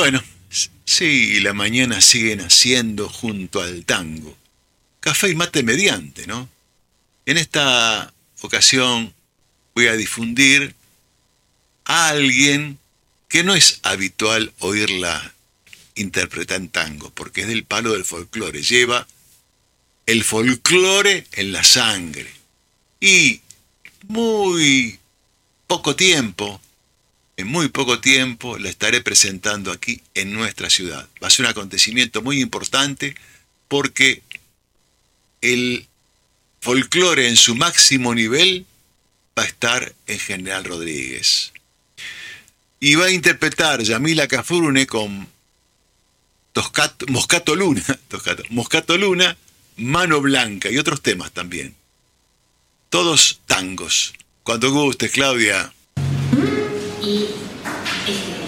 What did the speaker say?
Bueno, sí, la mañana sigue naciendo junto al tango. Café y mate mediante, ¿no? En esta ocasión voy a difundir a alguien que no es habitual oírla interpretar en tango, porque es del palo del folclore, lleva el folclore en la sangre. Y muy poco tiempo, en muy poco tiempo, la estaré presentando aquí en nuestra ciudad. Va a ser un acontecimiento muy importante porque el folclore en su máximo nivel va a estar en General Rodríguez. Y va a interpretar Yamila Cafrune con Moscato Luna, Moscato Luna, Mano Blanca y otros temas también. Todos tangos. Cuando gustes, Claudia. Y este